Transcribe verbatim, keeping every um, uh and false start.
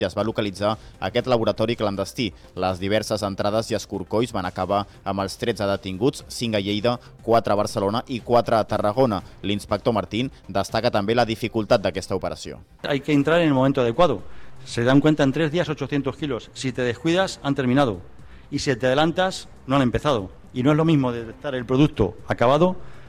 Es va localitzar aquest laboratori clandestí. Les diverses entrades i escorcolls van acabar amb els tretze detinguts, cinc a Lleida, quatre a Barcelona i quatre a Tarragona. L'inspector Martín destaca també la dificultat d'aquesta operació. Hay que entrar en el momento adecuado. Se dan cuenta en tres días ochocientos kilos. Si te descuidas, han terminado. Y si te adelantas, no han empezado. Y no es lo mismo detectar el producto acabado